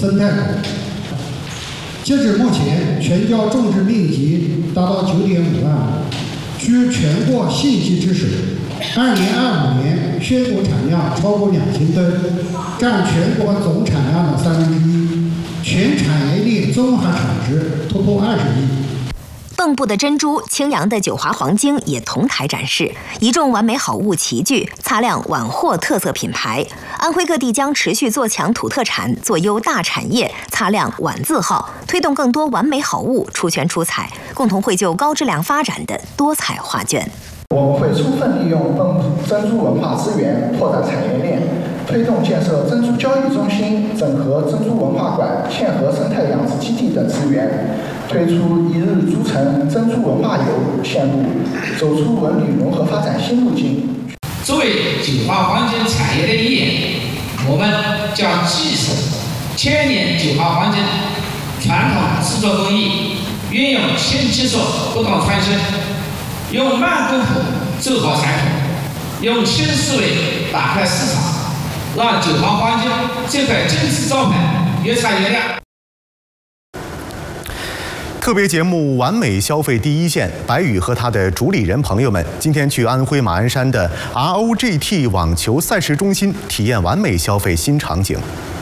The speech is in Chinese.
生态股。截至目前，全椒种植面积达到9.5万亩，居全国县级之首。2025年鲜果产量超过2000吨，占全国总产量的1/3，全产业链综合产值突破20亿。 蚌埠的珍珠、青阳的九华黄精也同台展示，一众完美好物齐聚，擦亮皖货特色品牌。安徽各地将持续做强土特产，做优大产业，擦亮皖字号，推动更多完美好物出圈出彩，共同绘就高质量发展的多彩画卷。 我们会充分利用蚌埠珍珠文化资源，拓展产业链，推动建设珍珠交易中心，整合珍珠文化馆、嵌合生态养殖基地等资源，推出一日珠城珍珠文化游线路，走出文旅融合发展新路径。 作为九华黄金产业的一员，我们将继承千年九华黄金传统制作工艺，运用新技术不断创新，用慢功夫做好产品，用新思维打开市场，让九华黄金这块金字招牌越擦越亮。 特别节目《完美消费第一线》，白宇和他的主理人朋友们今天去安徽马鞍山的 ROGT 网球赛事中心体验完美消费新场景。